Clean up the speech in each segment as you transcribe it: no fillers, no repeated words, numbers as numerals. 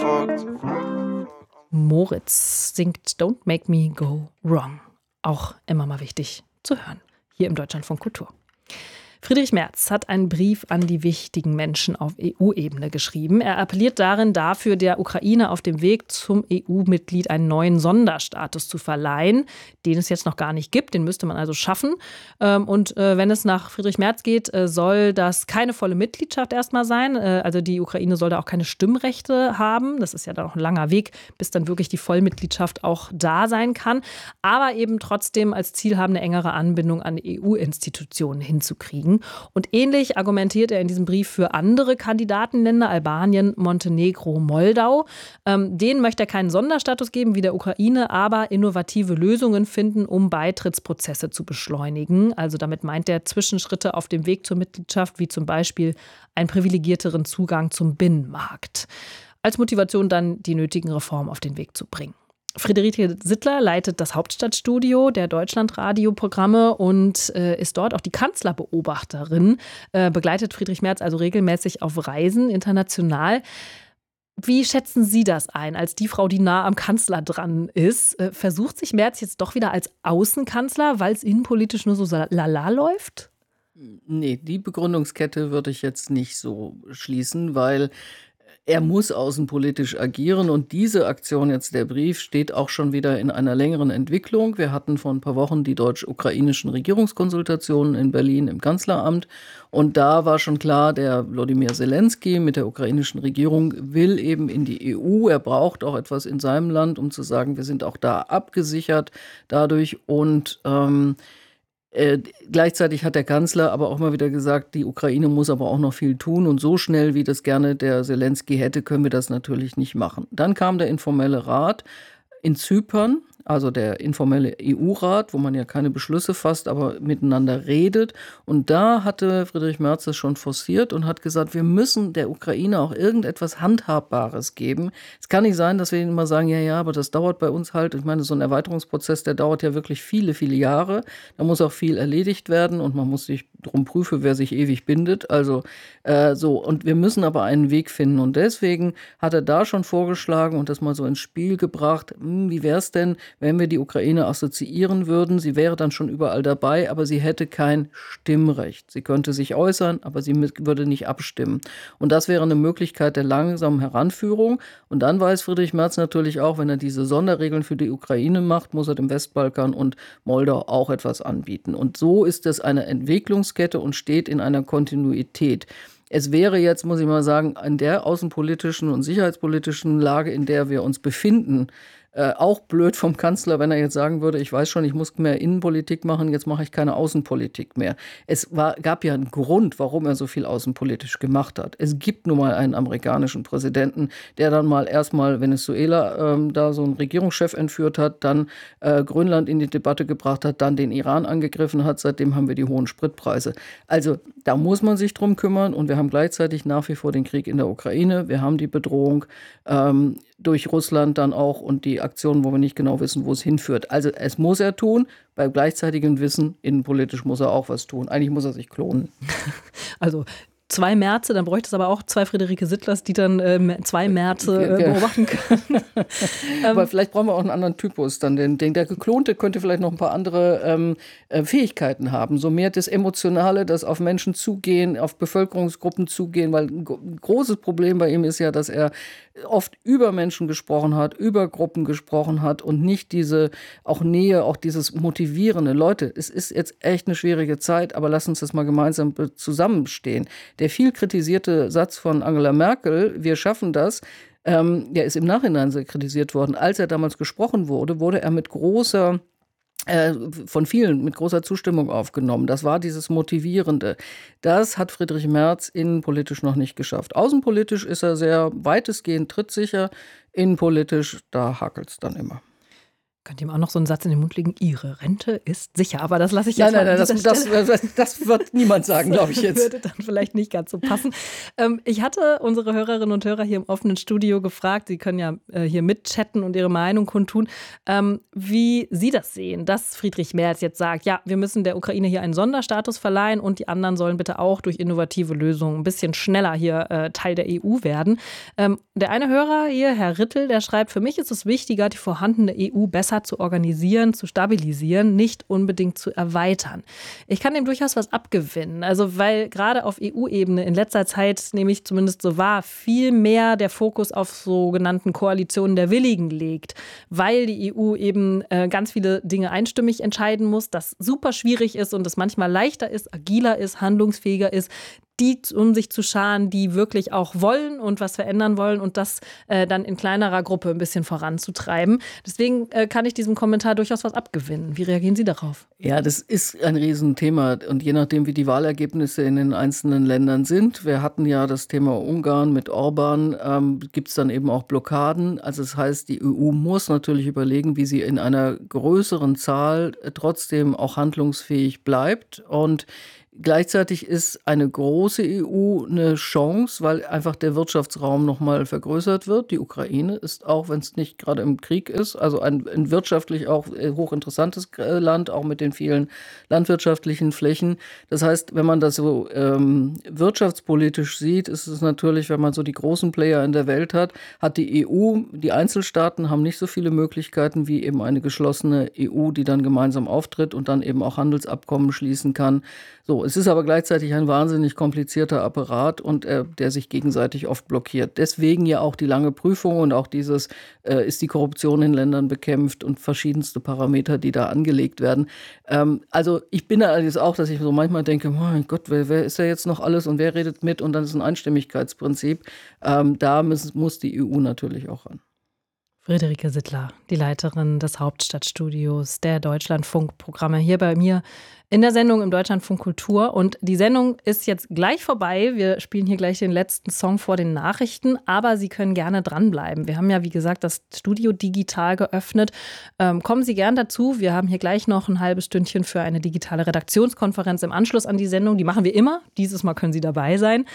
Moritz singt Don't Make Me Go Wrong. Auch immer mal wichtig zu hören, hier im Deutschlandfunk Kultur. Friedrich Merz hat einen Brief an die wichtigen Menschen auf EU-Ebene geschrieben. Er appelliert darin dafür, der Ukraine auf dem Weg zum EU-Mitglied einen neuen Sonderstatus zu verleihen, den es jetzt noch gar nicht gibt. Den müsste man also schaffen. Und wenn es nach Friedrich Merz geht, soll das keine volle Mitgliedschaft erstmal sein. Also die Ukraine soll da auch keine Stimmrechte haben. Das ist ja dann auch ein langer Weg, bis dann wirklich die Vollmitgliedschaft auch da sein kann. Aber eben trotzdem als Ziel haben, eine engere Anbindung an EU-Institutionen hinzukriegen. Und ähnlich argumentiert er in diesem Brief für andere Kandidatenländer, Albanien, Montenegro, Moldau. Denen möchte er keinen Sonderstatus geben wie der Ukraine, aber innovative Lösungen finden, um Beitrittsprozesse zu beschleunigen. Also damit meint er Zwischenschritte auf dem Weg zur Mitgliedschaft, wie zum Beispiel einen privilegierteren Zugang zum Binnenmarkt. Als Motivation dann die nötigen Reformen auf den Weg zu bringen. Friederike Sittler leitet das Hauptstadtstudio der Deutschlandradioprogramme und ist dort auch die Kanzlerbeobachterin, begleitet Friedrich Merz also regelmäßig auf Reisen international. Wie schätzen Sie das ein, als die Frau, die nah am Kanzler dran ist? Versucht sich Merz jetzt doch wieder als Außenkanzler, weil es innenpolitisch nur so lala läuft? Nee, die Begründungskette würde ich jetzt nicht so schließen, weil er muss außenpolitisch agieren und diese Aktion jetzt, der Brief, steht auch schon wieder in einer längeren Entwicklung. Wir hatten vor ein paar Wochen die deutsch-ukrainischen Regierungskonsultationen in Berlin im Kanzleramt und da war schon klar, der Wladimir Zelensky mit der ukrainischen Regierung will eben in die EU. Er braucht auch etwas in seinem Land, um zu sagen, wir sind auch da abgesichert dadurch und gleichzeitig hat der Kanzler aber auch mal wieder gesagt, die Ukraine muss aber auch noch viel tun und so schnell, wie das gerne der Zelensky hätte, können wir das natürlich nicht machen. Dann kam der informelle Rat in Zypern, also der informelle EU-Rat, wo man ja keine Beschlüsse fasst, aber miteinander redet. Und da hatte Friedrich Merz das schon forciert und hat gesagt, wir müssen der Ukraine auch irgendetwas Handhabbares geben. Es kann nicht sein, dass wir ihnen immer sagen, ja, aber das dauert bei uns halt. Ich meine, so ein Erweiterungsprozess, der dauert ja wirklich viele, viele Jahre. Da muss auch viel erledigt werden und man muss sich drum prüfen, wer sich ewig bindet. Also so. Und wir müssen aber einen Weg finden. Und deswegen hat er da schon vorgeschlagen und das mal so ins Spiel gebracht, wie wäre es denn, wenn wir die Ukraine assoziieren würden? Sie wäre dann schon überall dabei, aber sie hätte kein Stimmrecht. Sie könnte sich äußern, aber sie würde nicht abstimmen. Und das wäre eine Möglichkeit der langsamen Heranführung. Und dann weiß Friedrich Merz natürlich auch, wenn er diese Sonderregeln für die Ukraine macht, muss er dem Westbalkan und Moldau auch etwas anbieten. Und so ist es eine Entwicklungskette und steht in einer Kontinuität. Es wäre jetzt, muss ich mal sagen, in der außenpolitischen und sicherheitspolitischen Lage, in der wir uns befinden, auch blöd vom Kanzler, wenn er jetzt sagen würde, ich weiß schon, ich muss mehr Innenpolitik machen, jetzt mache ich keine Außenpolitik mehr. Gab ja einen Grund, warum er so viel außenpolitisch gemacht hat. Es gibt nun mal einen amerikanischen Präsidenten, der dann mal erstmal Venezuela da so einen Regierungschef entführt hat, dann Grönland in die Debatte gebracht hat, dann den Iran angegriffen hat. Seitdem haben wir die hohen Spritpreise. Also da muss man sich drum kümmern und wir haben gleichzeitig nach wie vor den Krieg in der Ukraine. Wir haben die Bedrohung durch Russland dann auch und die Aktionen, wo wir nicht genau wissen, wo es hinführt. Also es muss er tun, bei gleichzeitigem Wissen, innenpolitisch muss er auch was tun. Eigentlich muss er sich klonen. Also 2 Märze, dann bräuchte es aber auch 2 Friederike Sittlers, die dann 2 Märze beobachten können. Aber vielleicht brauchen wir auch einen anderen Typus. Dann der Geklonte könnte vielleicht noch ein paar andere Fähigkeiten haben. So mehr das Emotionale, das auf Menschen zugehen, auf Bevölkerungsgruppen zugehen. Weil ein großes Problem bei ihm ist ja, dass er oft über Menschen gesprochen hat, über Gruppen gesprochen hat und nicht diese auch Nähe, auch dieses motivierende. Leute, es ist jetzt echt eine schwierige Zeit, aber lasst uns das mal gemeinsam zusammenstehen. Der viel kritisierte Satz von Angela Merkel, wir schaffen das, der ist im Nachhinein sehr kritisiert worden. Als er damals gesprochen wurde, wurde er von vielen mit großer Zustimmung aufgenommen. Das war dieses Motivierende. Das hat Friedrich Merz innenpolitisch noch nicht geschafft. Außenpolitisch ist er sehr weitestgehend trittsicher. Innenpolitisch, da hakelt es dann immer. Könnt ihr ihm auch noch so einen Satz in den Mund legen, Ihre Rente ist sicher. Aber das lasse ich jetzt Nein, das wird niemand sagen, glaube ich jetzt. Das würde dann vielleicht nicht ganz so passen. Ich hatte unsere Hörerinnen und Hörer hier im offenen Studio gefragt, Sie können ja hier mitchatten und Ihre Meinung kundtun, wie Sie das sehen, dass Friedrich Merz jetzt sagt, ja, wir müssen der Ukraine hier einen Sonderstatus verleihen und die anderen sollen bitte auch durch innovative Lösungen ein bisschen schneller hier Teil der EU werden. Der eine Hörer hier, Herr Rittel, der schreibt, für mich ist es wichtiger, die vorhandene EU besser zu organisieren, zu stabilisieren, nicht unbedingt zu erweitern. Ich kann dem durchaus was abgewinnen. Also weil gerade auf EU-Ebene in letzter Zeit, nehme ich zumindest so wahr, viel mehr der Fokus auf sogenannten Koalitionen der Willigen liegt, weil die EU eben ganz viele Dinge einstimmig entscheiden muss, das super schwierig ist und es manchmal leichter ist, agiler ist, handlungsfähiger ist, die um sich zu scharen, die wirklich auch wollen und was verändern wollen und das dann in kleinerer Gruppe ein bisschen voranzutreiben. Deswegen kann ich diesem Kommentar durchaus was abgewinnen. Wie reagieren Sie darauf? Ja, das ist ein Riesenthema und je nachdem, wie die Wahlergebnisse in den einzelnen Ländern sind. Wir hatten ja das Thema Ungarn mit Orban, gibt es dann eben auch Blockaden. Also das heißt, die EU muss natürlich überlegen, wie sie in einer größeren Zahl trotzdem auch handlungsfähig bleibt und gleichzeitig ist eine große EU eine Chance, weil einfach der Wirtschaftsraum nochmal vergrößert wird. Die Ukraine ist auch, wenn es nicht gerade im Krieg ist, also ein wirtschaftlich auch hochinteressantes Land, auch mit den vielen landwirtschaftlichen Flächen. Das heißt, wenn man das so wirtschaftspolitisch sieht, ist es natürlich, wenn man so die großen Player in der Welt hat die EU, die Einzelstaaten haben nicht so viele Möglichkeiten wie eben eine geschlossene EU, die dann gemeinsam auftritt und dann eben auch Handelsabkommen schließen kann. So, es ist aber gleichzeitig ein wahnsinnig komplizierter Apparat und der sich gegenseitig oft blockiert. Deswegen ja auch die lange Prüfung und auch dieses, ist die Korruption in Ländern bekämpft und verschiedenste Parameter, die da angelegt werden. Also ich bin da allerdings auch, dass ich so manchmal denke, mein Gott, wer ist da jetzt noch alles und wer redet mit? Und dann ist ein Einstimmigkeitsprinzip. Da muss die EU natürlich auch ran. Friederike Sittler, die Leiterin des Hauptstadtstudios der Deutschlandfunk-Programme, hier bei mir in der Sendung im Deutschlandfunk Kultur. Und die Sendung ist jetzt gleich vorbei. Wir spielen hier gleich den letzten Song vor den Nachrichten, aber Sie können gerne dranbleiben. Wir haben ja, wie gesagt, das Studio digital geöffnet. Kommen Sie gern dazu. Wir haben hier gleich noch ein halbes Stündchen für eine digitale Redaktionskonferenz im Anschluss an die Sendung. Die machen wir immer. Dieses Mal können Sie dabei sein.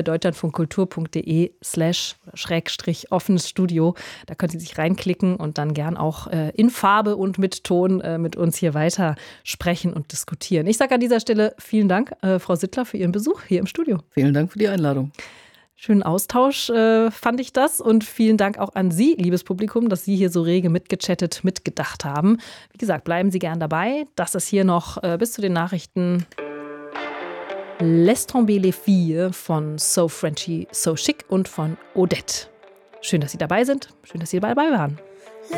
deutschlandfunkkultur.de/offenes Studio. Da können Sie sich reinklicken und dann gern auch in Farbe und mit Ton mit uns hier weiter sprechen und diskutieren. Ich sage an dieser Stelle vielen Dank, Frau Sittler, für Ihren Besuch hier im Studio. Vielen Dank für die Einladung. Schönen Austausch fand ich das und vielen Dank auch an Sie, liebes Publikum, dass Sie hier so rege mitgechattet, mitgedacht haben. Wie gesagt, bleiben Sie gern dabei. Das ist hier noch bis zu den Nachrichten Laisse tomber les filles von So Frenchy, So Chic und von Odette. Schön, dass Sie dabei sind. Schön, dass Sie dabei waren.